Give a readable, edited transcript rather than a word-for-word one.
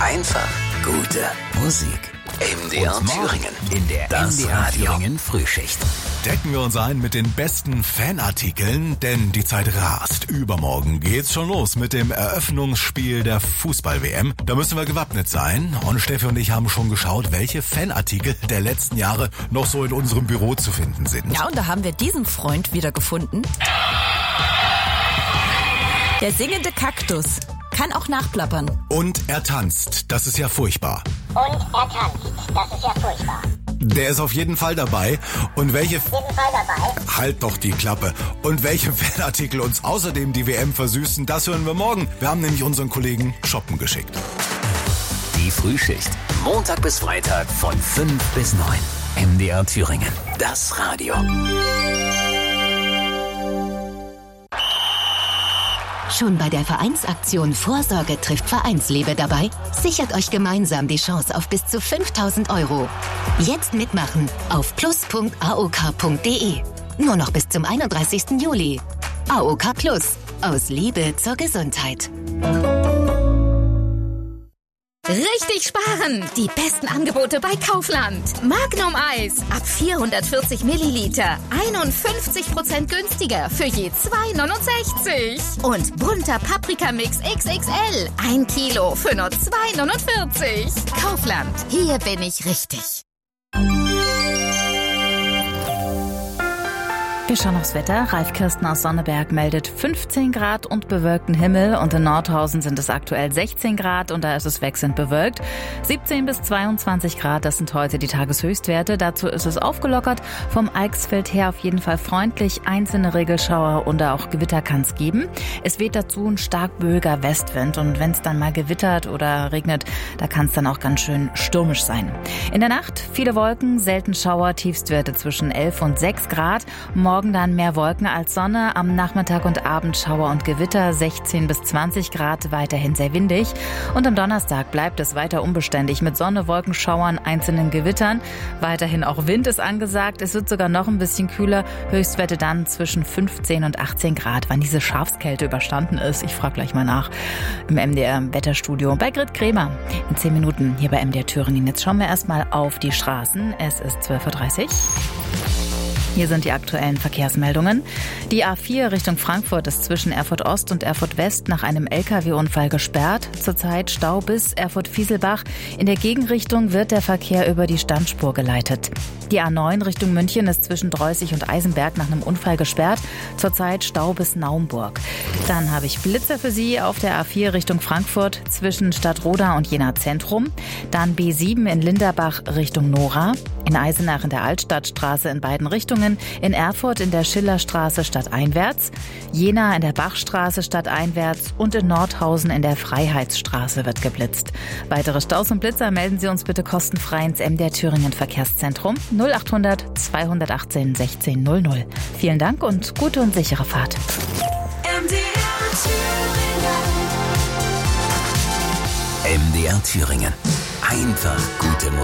Einfach gute Musik. MDR Thüringen. In der MDR Thüringen Frühschicht. Decken wir uns ein mit den besten Fanartikeln, denn die Zeit rast. Übermorgen geht's schon los mit dem Eröffnungsspiel der Fußball-WM. Da müssen wir gewappnet sein. Und Steffi und ich haben schon geschaut, welche Fanartikel der letzten Jahre noch so in unserem Büro zu finden sind. Ja, und da haben wir diesen Freund wiedergefunden. Der singende Kaktus. Kann auch nachplappern. Und er tanzt. Das ist ja furchtbar. Der ist auf jeden Fall dabei. Und welche... Halt doch die Klappe. Und welche Fanartikel uns außerdem die WM versüßen, das hören wir morgen. Wir haben nämlich unseren Kollegen shoppen geschickt. Die Frühschicht. Montag bis Freitag von 5 bis 9. MDR Thüringen. Das Radio. Schon bei der Vereinsaktion Vorsorge trifft Vereinsliebe dabei? Sichert euch gemeinsam die Chance auf bis zu 5.000 €. Jetzt mitmachen auf plus.aok.de. Nur noch bis zum 31. Juli. AOK Plus. Aus Liebe zur Gesundheit. Richtig sparen! Die besten Angebote bei Kaufland. Magnum Eis ab 440 Milliliter. 51% günstiger für je 2,69. Und bunter Paprikamix XXL. 1 Kilo für nur 2,49. Kaufland. Hier bin ich richtig. Wir schauen aufs Wetter. Ralf Kirsten aus Sonneberg meldet 15 Grad und bewölkten Himmel. Und in Nordhausen sind es aktuell 16 Grad und da ist es wechselnd bewölkt. 17 bis 22 Grad, das sind heute die Tageshöchstwerte. Dazu ist es aufgelockert. Vom Eichsfeld her auf jeden Fall freundlich. Einzelne Regelschauer und auch Gewitter kann es geben. Es weht dazu ein stark böiger Westwind. Und wenn es dann mal gewittert oder regnet, da kann es dann auch ganz schön stürmisch sein. In der Nacht viele Wolken, selten Schauer, Tiefstwerte zwischen 11 und 6 Grad. Morgen dann mehr Wolken als Sonne, am Nachmittag und Abend Schauer und Gewitter, 16 bis 20 Grad, weiterhin sehr windig. Und am Donnerstag bleibt es weiter unbeständig mit Sonne, Wolkenschauern, einzelnen Gewittern. Weiterhin auch Wind ist angesagt, es wird sogar noch ein bisschen kühler, Höchstwerte dann zwischen 15 und 18 Grad, wann diese Schafskälte überstanden ist. Ich frage gleich mal nach im MDR-Wetterstudio bei Grit Kremer. In 10 Minuten hier bei MDR Thüringen. Jetzt schauen wir erstmal auf die Straßen. Es ist 12.30 Uhr. Hier sind die aktuellen Verkehrsmeldungen. Die A4 Richtung Frankfurt ist zwischen Erfurt Ost und Erfurt West nach einem LKW-Unfall gesperrt. Zurzeit Stau bis Erfurt-Fieselbach. In der Gegenrichtung wird der Verkehr über die Standspur geleitet. Die A9 Richtung München ist zwischen Dreußig und Eisenberg nach einem Unfall gesperrt. Zurzeit Stau bis Naumburg. Dann habe ich Blitzer für Sie auf der A4 Richtung Frankfurt zwischen Stadtroda und Jena Zentrum. Dann B7 in Linderbach Richtung Nora. In Eisenach in der Altstadtstraße in beiden Richtungen. In Erfurt in der Schillerstraße stadteinwärts. Jena in der Bachstraße stadteinwärts. Und in Nordhausen in der Freiheitsstraße wird geblitzt. Weitere Staus und Blitzer melden Sie uns bitte kostenfrei ins MDR Thüringen Verkehrszentrum 0800 218 1600. Vielen Dank und gute und sichere Fahrt. MDR Thüringen. Einfach gute Musik.